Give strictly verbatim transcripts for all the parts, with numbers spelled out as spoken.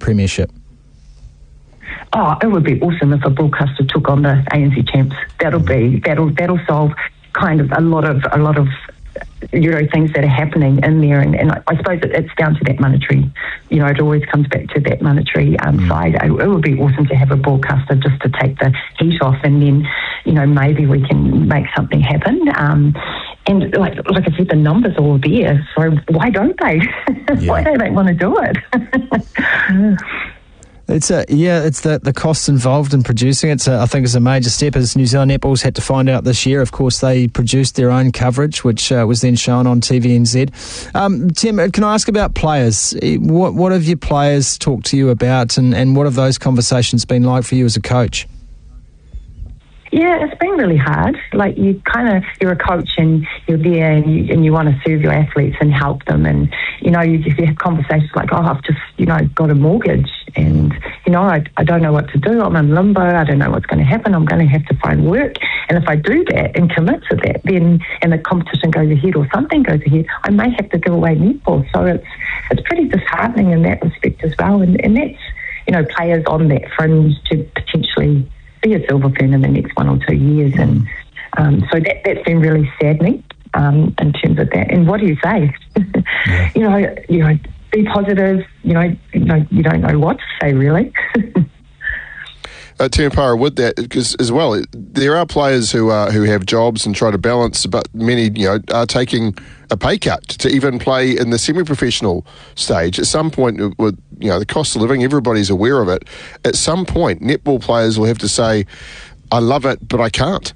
premiership? Oh, it would be awesome if a broadcaster took on the A N Z champs. That'll be that'll that'll solve kind of a lot of a lot of you know things that are happening in there, and, and I suppose it, it's down to that monetary. You know, it always comes back to that monetary um, mm. side. It, it would be awesome to have a broadcaster just to take the heat off, and then you know maybe we can make something happen. Um, and like like I said, the numbers are all there, so why don't they? Yeah. Why don't they want to do it? It's a, yeah, it's the, the costs involved in producing it. It's a, I think it's a major step, as New Zealand Netball's had to find out this year. Of course, they produced their own coverage, which uh, was then shown on T V N Z. Um, Tim, can I ask about players? What what have your players talked to you about, and, and what have those conversations been like for you as a coach? Yeah, it's been really hard. Like you kind of, you're a coach and you're there and you, and you want to serve your athletes and help them. And, you know, you, you have conversations like, oh, I've just, you know, got a mortgage and, you know, I, I don't know what to do. I'm in limbo. I don't know what's going to happen. I'm going to have to find work. And if I do that and commit to that, then, and the competition goes ahead or something goes ahead, I may have to give away netball. So it's, it's pretty disheartening in that respect as well. And, and that's, you know, players on that fringe to potentially be a silver fern in the next one or two years, and um, so that that's been really saddening um, in terms of that. And what do you say? Yeah. you know, you know, be positive. You know, you know, you don't know what to say really. Uh, Tim Parra, with that, because as well, there are players who are who have jobs and try to balance, but many, you know, are taking a pay cut to even play in the semi-professional stage. At some point, with you know the cost of living, everybody's aware of it. At some point, netball players will have to say, "I love it, but I can't."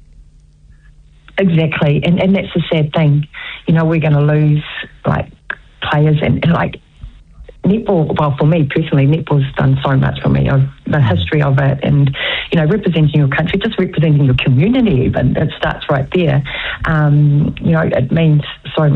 Exactly, and and that's the sad thing. You know, we're going to lose like players and, and like. Netball, well, for me personally, netball's done so much for me. I've, the history of it and, you know, representing your country, just representing your community even, it starts right there. Um, you know, it means